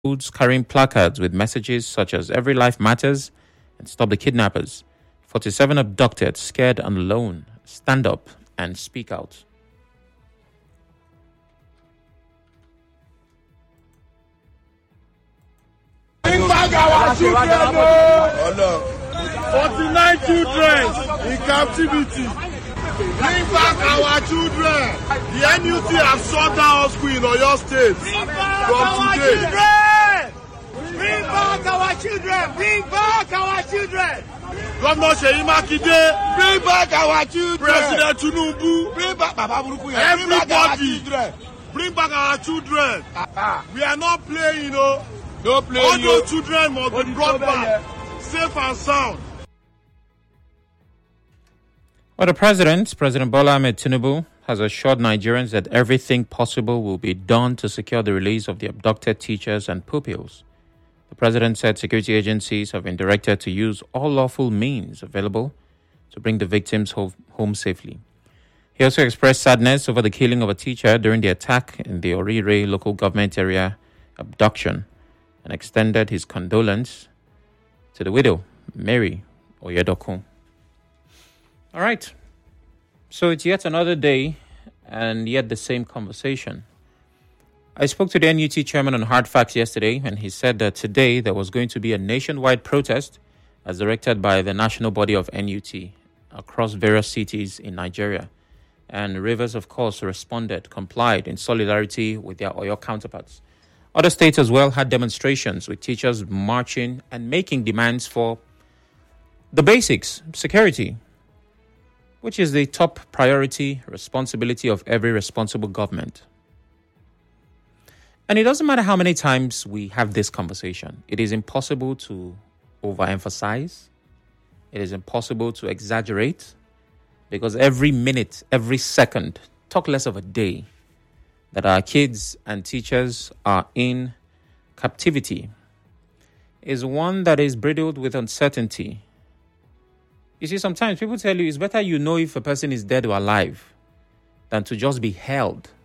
roads carrying placards with messages such as "Every life matters" and "Stop the kidnappers." 47 abducted, scared and alone. Stand up and speak out. Bring back our children. 49 children in captivity. Bring back our children. The NUT have shut down our school in Oyo State. From today. Bring back our children. Bring back our children. Governor Seyi Makinde, bring back our children. President Tinubu, bring back Baba Buruku. Everybody, bring back our children. We are not playing, you know. No playing. All those children must be brought back, safe and sound. Well, the President Bola Ahmed Tinubu, has assured Nigerians that everything possible will be done to secure the release of the abducted teachers and pupils. The President said security agencies have been directed to use all lawful means available to bring the victims home safely. He also expressed sadness over the killing of a teacher during the attack in the Orire local government area abduction and extended his condolence to the widow, Mary Oyedokun. All right. So it's yet another day and yet the same conversation. I spoke to the NUT chairman on Hard Facts yesterday, and he said that today there was going to be a nationwide protest as directed by the national body of NUT across various cities in Nigeria. And Rivers, of course, complied in solidarity with their Oyo counterparts. Other states as well had demonstrations with teachers marching and making demands for the basics, security, which is the top priority responsibility of every responsible government. And it doesn't matter how many times we have this conversation. It is impossible to overemphasize. It is impossible to exaggerate, because every minute, every second, talk less of a day, that our kids and teachers are in captivity is one that is bridled with uncertainty. You see, sometimes people tell you it's better you know if a person is dead or alive than to just be held